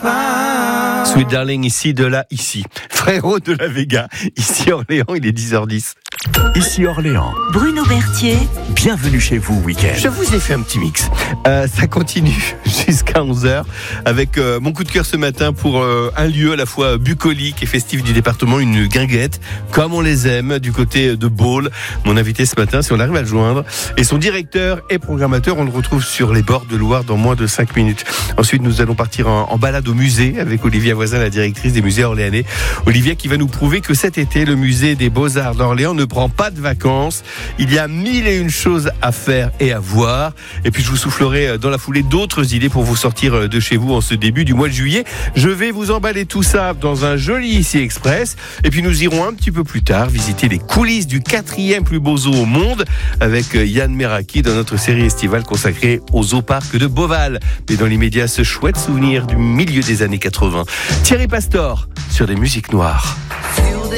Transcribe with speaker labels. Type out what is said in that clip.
Speaker 1: Sweet Darling, ici, de là, ici. Frérot de la Vega, ici Orléans, il est 10h10.
Speaker 2: Ici Orléans.
Speaker 3: Bruno Berthier.
Speaker 2: Bienvenue chez vous, week-end.
Speaker 1: Je vous ai fait un petit mix. Ça continue jusqu'à 11h avec mon coup de cœur ce matin pour un lieu à la fois bucolique et festif du département, une guinguette, comme on les aime, du côté de Baule. Mon invité ce matin, si on arrive à le joindre, et son directeur et programmateur, on le retrouve sur les bords de Loire dans moins de 5 minutes. Ensuite, nous allons partir en balade au musée avec Olivia Voisin, la directrice des musées orléanais. Olivia qui va nous prouver que cet été, le musée des Beaux-Arts d'Orléans ne prend pas de vacances. Il y a 1001 choses à faire et à voir. Et puis je vous soufflerai dans la foulée d'autres idées pour vous sortir de chez vous en ce début du mois de juillet. Je vais vous emballer tout ça dans un joli Ici Express. Et puis nous irons un petit peu plus tard visiter les coulisses du 4e plus beau zoo au monde avec Yann Meraki dans notre série estivale consacrée au zoo-parc de Beauval. Mais dans l'immédiat, ce chouette souvenir du milieu des années 80. Thierry Pastor sur des musiques noires.